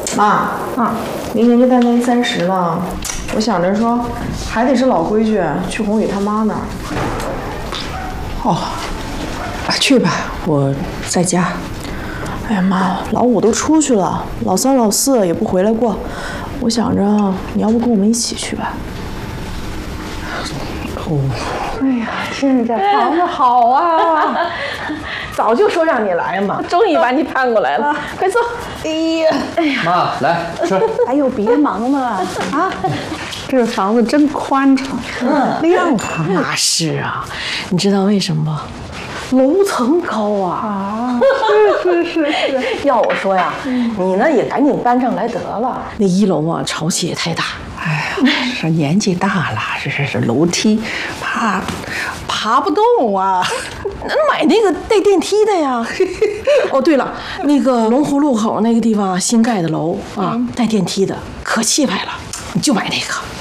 妈，明年就大年30了，我想着说，还得是老规矩，去宏宇他妈那儿。 哦，去吧，我在家。 哎呀妈，老5都出去了，老3、老4也不回来过，我想着你要不跟我们一起去吧？ 哦， 哎呀，现在房子好啊！早就说让你来嘛，终于把你盼过来了。快坐。哎呀， 妈，来吃。 哎呦，别忙了啊！这房子真宽敞，亮堂。 那是啊，你知道为什么吗？ 楼层高啊！是。要我说呀，你呢也赶紧搬上来得了。 那1楼啊，潮气也太大。哎呀，这年纪大了，这楼梯爬不动啊。 那买那个带电梯的呀。 哦，对了，那个龙湖路口那个地方新盖的楼啊，带电梯的，可气派了，你就买那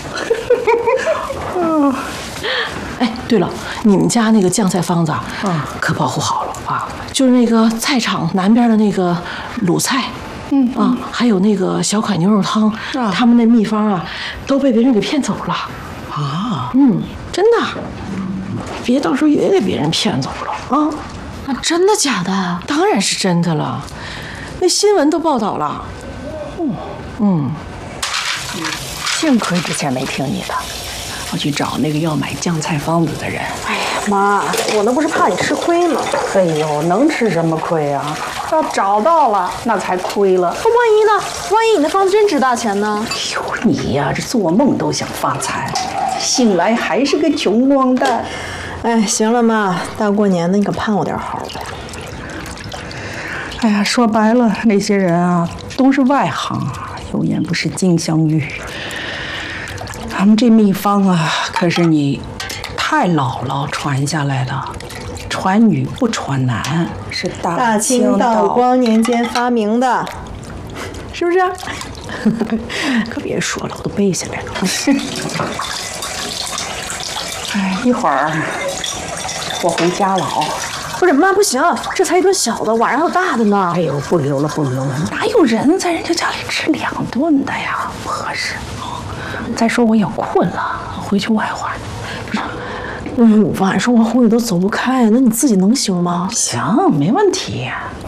个。哎，对了，你们家那个酱菜方子可保护好了啊，就是那个菜场南边的那个卤菜。还有那个小款牛肉汤，他们那秘方啊，都被别人给骗走了啊！真的，别到时候也给别人骗走了啊！ 那真的假的？ 当然是真的了，那新闻都报道了。 幸亏之前没听你的， 我去找那个要买酱菜方子的人。 哎呀妈，我那不是怕你吃亏吗？ 哎呦，能吃什么亏啊？要找到了，那才亏了。 那万一呢？万一你那方子真值大钱呢？ 哎呦，你呀，这做梦都想发财，醒来还是个穷光蛋。 哎，行了妈，大过年的你可盼我点好呗。 哎呀，说白了，那些人啊都是外行，有眼不识金镶玉。他们这秘方啊，可是你太姥姥传下来的，传女不传男，是大清道光年间发明的，是不是？ 可别说了，我都背下来了。哎，一会儿我回家了哦。 不是妈，不行，这才一顿小的，晚上还有大的呢。 哎呦，不留了，哪有人在人家家里吃2顿的呀？不合适。再说我也困了，回去外会儿。 晚上我宏宇都走不开，那你自己能行吗？ 行，没问题。